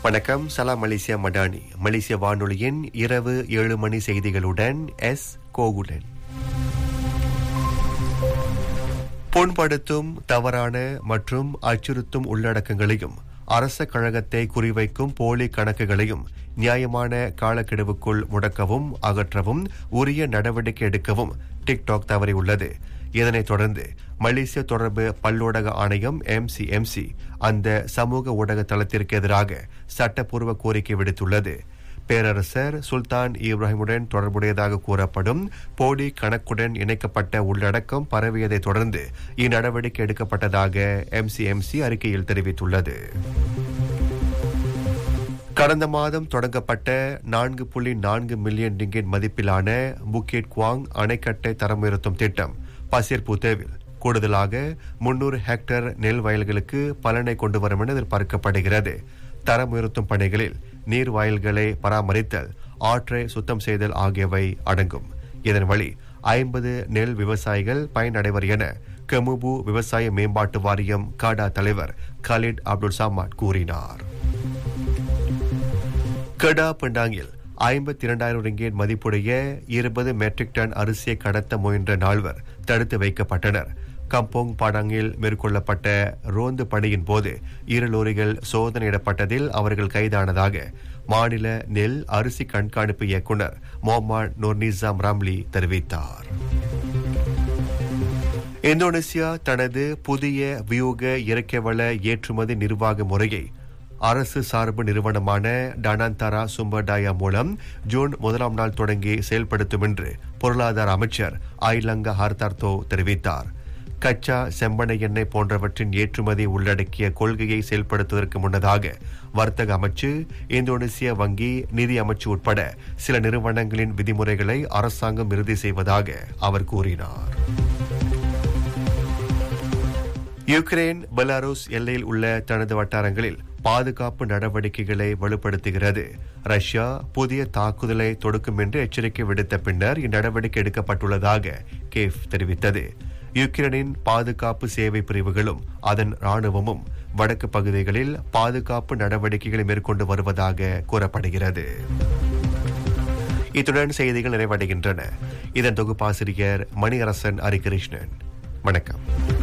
வணக்கம். சலாம் மலேசியா மடானி. மலேசிய வானொலியின் இரவு 7 மணி செய்திகளுடன் எஸ் கோகுலன். புண்படுத்தும், தவறான மற்றும் அச்சுறுத்தும் உள்ளடக்கங்களையும் அரச கழகத்தை குறிவைக்கும் போலி கணக்குகளையும் நியாயமான காலக்கெடுவுக்குள் முடக்கவும் அகற்றவும் உரிய நடவடிக்கை எடுக்கவும் டிக்டாக் தவறியுள்ளது. இதனைத் தொடர்ந்து மலேசிய தொடர்பு பல்லூடக ஆணையம் MCMC அந்த சமூக ஊடக தளத்திற்கு எதிராக சட்டப்பூர்வ கோரிக்கை விடுத்துள்ளது. பேரரசர் சுல்தான் இப்ராஹிமுடன் தொடர்புடையதாக கூறப்படும் போலி கணக்குடன் இணைக்கப்பட்ட உள்ளடக்கம் பரவியதை தொடர்ந்து இந்நடவடிக்கை எடுக்கப்பட்டதாக MCMC அறிக்கையில் தெரிவித்துள்ளது. கடந்த மாதம் தொடங்கப்பட்ட 4.4 மில்லியன் ரிங்கிட் மதிப்பிலான புக்கெட் குவாங் அணைக்கட்டை தரமுயர்த்தும் திட்டம் பசிர் புத்தேவில் கூடுதலாக 300 ஹெக்டேர் நெல் வயல்களுக்கு பலனை கொண்டு வரும் என எதிர்பார்க்கப்படுகிறது. தரமுயர்த்தும் பணிகளில் நீர் வயல்களை பராமரித்தல், ஆற்றை சுத்தம் செய்தல் ஆகியவை அடங்கும். இதன் வழி 50 நெல் விவசாயிகள் பயனடைவர் என கமுபு விவசாய மேம்பாட்டு வாரியம் காடா தலைவர் கலீட் அப்துல் சமாட் கூறினார். கடா பண்டாங்கில் 52,000 ரிங்கேட் மதிப்புடைய 20 மெட்ரிக் டன் அரிசியை கடத்த முயன்ற 4 தடுத்து வைக்கப்பட்டனர். கம்போங் பாடாங்கில் மேற்கொள்ளப்பட்ட ரோந்து பணியின் போது 2 லோரிகள் சோதனையிடப்பட்டதில் அவர்கள் கைதானதாக மாநில நெல் அரிசி கண்காணிப்பு இயக்குநர் முகமது நூர்நிசாம் ராம்லி தெரிவித்தார். இந்தோனேசியா தனது புதிய வியூக இயற்கைவள ஏற்றுமதி நிர்வாக முறையை அரசு சார்பு நிறுவனமான டானாந்தாரா சும்பர்டாயா மூலம் ஜூன் 1ஆம் நாள் தொடங்கி செயல்படுத்தும் என்று பொருளாதார அமைச்சர் ஐலங்கா ஹர்தார்த்தோ தெரிவித்தார். கச்சா, செம்பனை எண்ணெய் போன்றவற்றின் ஏற்றுமதி உள்ளடக்கிய கொள்கையை செயல்படுத்துவதற்கு முன்னதாக வர்த்தக அமைச்சு, இந்தோனேசிய வங்கி, நிதி அமைச்சு உட்பட சில நிறுவனங்களின் விதிமுறைகளை அரசாங்கம் இறுதி செய்வதாக அவர் கூறினார். யுக்ரைன் பெலாருஸ் எல்லையில் உள்ள தனது வட்டாரங்களில் பாதுகாப்பு நடவடிக்கைகளை வலுப்படுத்துகிறது. ரஷ்யா புதிய தாக்குதலை தொடுக்கும் என்று எச்சரிக்கை விடுத்த பின்னர் இந்நடவடிக்கை எடுக்கப்பட்டுள்ளதாக கேவ் தெரிவித்தது. யுக்ரைனின் பாதுகாப்பு சேவை பிரிவுகளும் அதன் ராணுவமும் வடக்கு பகுதிகளில் பாதுகாப்பு நடவடிக்கைகளை மேற்கொண்டு வருவதாக கூறப்படுகிறது. இத்துடன் செய்திகள் நிறைவடைகின்றன. இதன் தொகுப்பாசிரியர் மணியரசன் ஹரிகிருஷ்ணன். வணக்கம்.